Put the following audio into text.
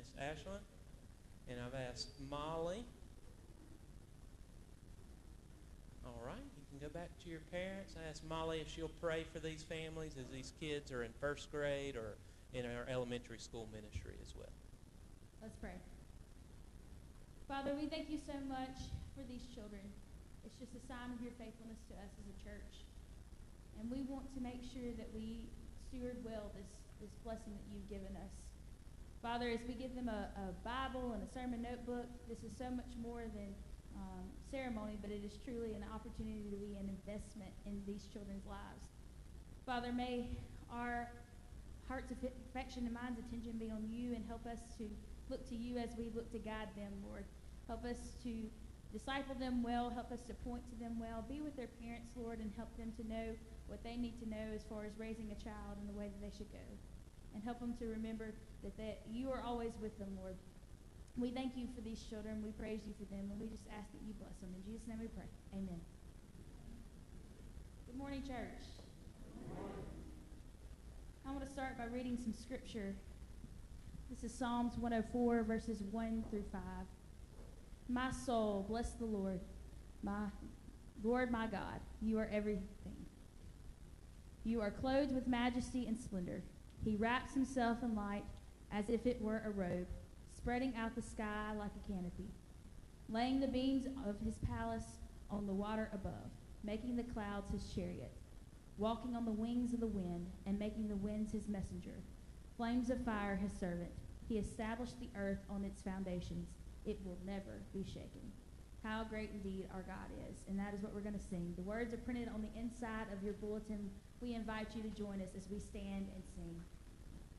Miss Ashlyn. And I've asked Molly. All right, you can go back to your parents. I asked Molly if she'll pray for these families as these kids are in first grade or in our elementary school ministry as well. Let's pray. Father, we thank you so much for these children. It's just a sign of your faithfulness to us as a church. And we want to make sure that we steward well this blessing that you've given us. Father, as we give them a Bible and a sermon notebook, this is so much more than ceremony, but it is truly an opportunity to be an investment in these children's lives. Father, may our heart's affection and mind's attention be on you, and help us to look to you as we look to guide them, Lord. Help us to disciple them well. Help us to point to them well. Be with their parents, Lord, and help them to know what they need to know as far as raising a child in the way that they should go. And help them to remember that you are always with them, Lord. We thank you for these children. We praise you for them, and we just ask that you bless them. In Jesus' name we pray. Amen. Good morning, church. Good morning. I want to start by reading some scripture. This is Psalms 104, verses 1 through 5. My soul, bless the Lord. My Lord, my God, you are everything. You are clothed with majesty and splendor. He wraps himself in light as if it were a robe, spreading out the sky like a canopy, laying the beams of his palace on the water above, making the clouds his chariot, walking on the wings of the wind, and making the winds his messenger, flames of fire his servant. He established the earth on its foundations. It will never be shaken. How great indeed our God is. And that is what we're going to sing. The words are printed on the inside of your bulletin. We invite you to join us as we stand and sing.